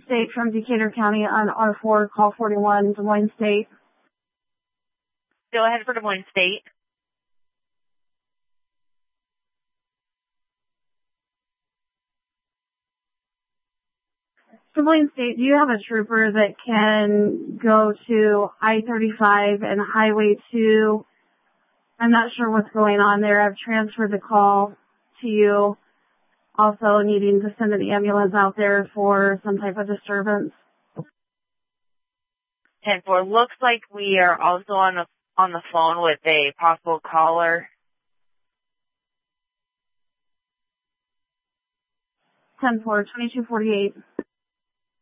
State from Decatur County on R4, call 41, Des Moines State. Go ahead for Des Moines State. Des Moines State, do you have a trooper that can go to I-35 and Highway 2? I'm not sure what's going on there. I've transferred the call to you. Also needing to send an ambulance out there for some type of disturbance. 10-4. Looks like we are also on the phone with a possible caller. 10-4, 2248.